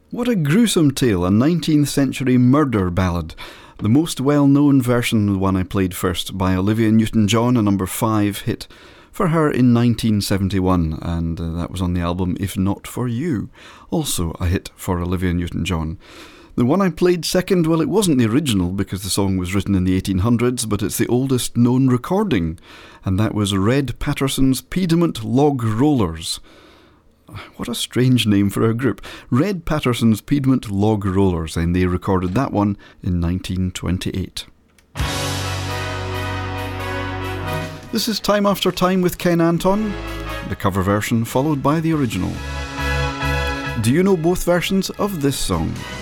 What a gruesome tale, a 19th century murder ballad. The most well-known version, the one I played first, by Olivia Newton-John, a number 5 hit for her in 1971, and that was on the album If Not For You, also a hit for Olivia Newton-John. The one I played second, well, it wasn't the original because the song was written in the 1800s, but it's the oldest known recording, and that was Red Patterson's Piedmont Log Rollers. What a strange name for a group. Red Patterson's Piedmont Log Rollers, and they recorded that one in 1928. This is Time After Time with Ken Anton, the cover version followed by the original. Do you know both versions of this song?